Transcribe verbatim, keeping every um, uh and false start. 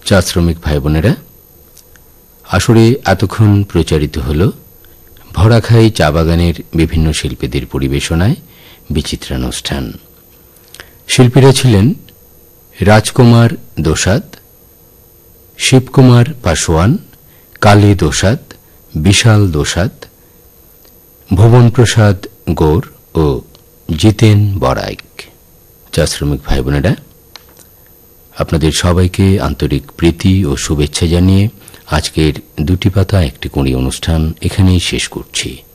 চা শ্রমিক ভাই বোনেরা, আসরে এতক্ষণ প্রচারিত হল ভরাখাই চা বাগানের বিভিন্ন শিল্পীদের পরিবেশনায় বিচিত্রানুষ্ঠান। শিল্পীরা ছিলেন রাজকুমার দোসাদ, শিবকুমার পাসোয়ান, কালী দোসাদ, বিশাল দোসাদ, ভুবন প্রসাদ গোর ও জিতেন বড়াইক। চা শ্রমিক ভাই বোনেরা, আপনাদের সবাইকে আন্তরিক প্রীতি ও শুভেচ্ছা জানিয়ে আজকের দুটি পাতা একটি কুঁড়ি অনুষ্ঠান এখানেই শেষ করছি।